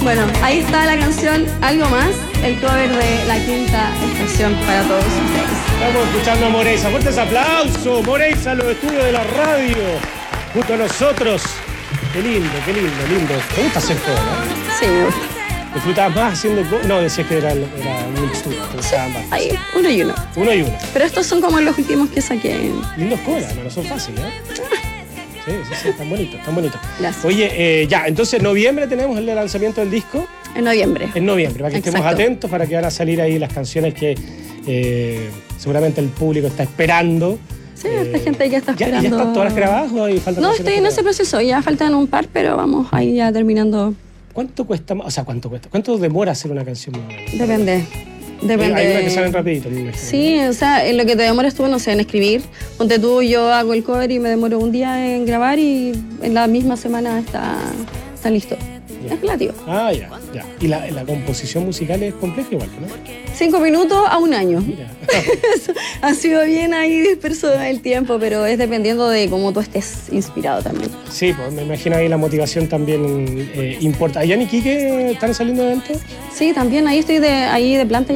Bueno, ahí está la canción Algo Más, el cover de La Quinta Estación para todos ustedes. Estamos escuchando a Moreiza. Fuertes aplausos, Moreiza, los estudios de la radio, junto a nosotros. Qué lindo, lindo. ¿Te gusta hacer cover, Sí, me gusta. ¿Disfrutabas más haciendo cover? No, decías que era un mixture. Ahí, uno y uno. Uno y uno. Pero estos son como los últimos que saqué. Lindos covers, no son fáciles, Sí, están bonitos. Gracias. Oye, ya, entonces en noviembre tenemos el lanzamiento del disco. En noviembre. En noviembre, para que estemos Exacto. atentos, para que van a salir ahí las canciones que seguramente el público está esperando. Sí, esta gente ya está esperando. ¿Ya están todas grabadas o hay falta? No, estoy en ese proceso, ya faltan un par, pero vamos ahí ya terminando. ¿Cuánto cuesta? O sea, ¿cuánto cuesta? ¿Cuánto demora hacer una canción más o menos? Depende. Hay una que salen rapidito. Sí, o sea, en lo que te demoras tú, no sé, en escribir. Ponte tú, yo hago el cover y me demoro un día en grabar y en la misma semana está listo. Ya. Es relativo. Ah, ya. Y la composición musical es compleja igual, ¿no? 5 minutos a un año. Mira. Ha sido bien ahí disperso el tiempo, pero es dependiendo de cómo tú estés inspirado también. Sí, pues me imagino ahí la motivación también importa. ¿Allá en Iquique están saliendo eventos? Sí, también ahí estoy de planta.